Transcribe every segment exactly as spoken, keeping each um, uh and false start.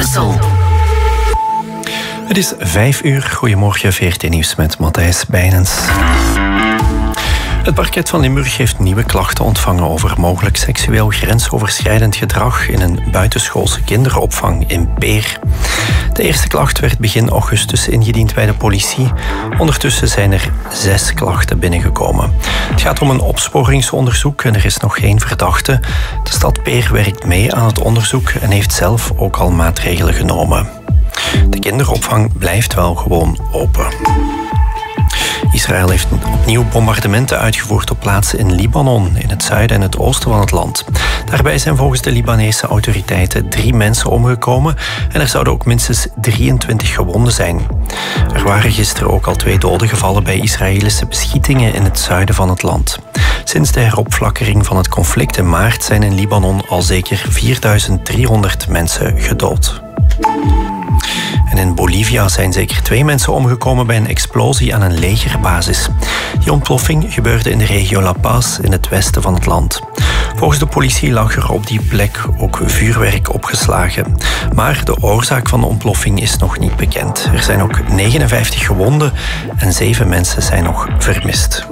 Brussel. Het is vijf uur. Goedemorgen, V R T Nieuws met Matthijs Bijnens. Het parket van Limburg heeft nieuwe klachten ontvangen over mogelijk seksueel grensoverschrijdend gedrag in een buitenschoolse kinderopvang in Peer. De eerste klacht werd begin augustus ingediend bij de politie. Ondertussen zijn er zes klachten binnengekomen. Het gaat om een opsporingsonderzoek en er is nog geen verdachte. De stad Peer werkt mee aan het onderzoek en heeft zelf ook al maatregelen genomen. De kinderopvang blijft wel gewoon open. Israël heeft opnieuw bombardementen uitgevoerd op plaatsen in Libanon, in het zuiden en het oosten van het land. Daarbij zijn volgens de Libanese autoriteiten drie mensen omgekomen en er zouden ook minstens drieëntwintig gewonden zijn. Er waren gisteren ook al twee doden gevallen bij Israëlische beschietingen in het zuiden van het land. Sinds de heropflakkering van het conflict in maart zijn in Libanon al zeker vierduizend driehonderd mensen gedood. En in Bolivia zijn zeker twee mensen omgekomen bij een explosie aan een legerbasis. Die ontploffing gebeurde in de regio La Paz in het westen van het land. Volgens de politie lag er op die plek ook vuurwerk opgeslagen. Maar de oorzaak van de ontploffing is nog niet bekend. Er zijn ook negenenvijftig gewonden en zeven mensen zijn nog vermist.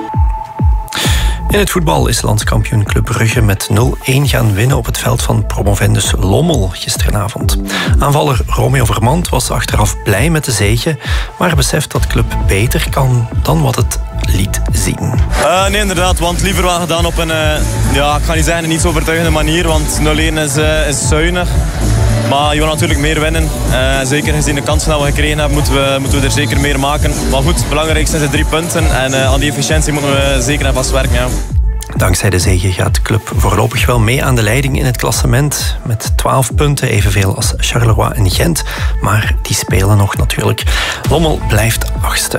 In het voetbal is landskampioen Club Brugge met nul-een gaan winnen op het veld van promovendus Lommel gisteravond. Aanvaller Romeo Vermand was achteraf blij met de zege, maar beseft dat Club beter kan dan wat het liet zien. Uh, nee, inderdaad, want liever wel gedaan op een, uh, ja, ik ga niet zeggen een niet zo overtuigende manier, want nul-een is, uh, is zuinig. Maar je wil natuurlijk meer winnen. Uh, zeker gezien de kansen die we gekregen hebben, moeten we, moeten we er zeker meer maken. Maar goed, het belangrijkste zijn de drie punten. En uh, aan die efficiëntie moeten we zeker en vast werken. Ja. Dankzij de zege gaat de club voorlopig wel mee aan de leiding in het klassement. Met twaalf punten, evenveel als Charleroi en Gent. Maar die spelen nog natuurlijk. Lommel blijft achtste.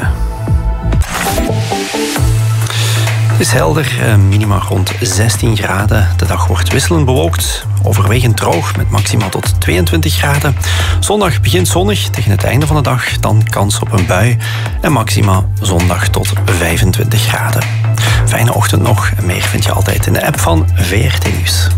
Het is helder, minima rond zestien graden. De dag wordt wisselend bewolkt, overwegend droog met maxima tot tweeëntwintig graden. Zondag begint zonnig, tegen het einde van de dag dan kans op een bui. En maxima zondag tot vijfentwintig graden. Fijne ochtend nog en meer vind je altijd in de app van V R T Nieuws.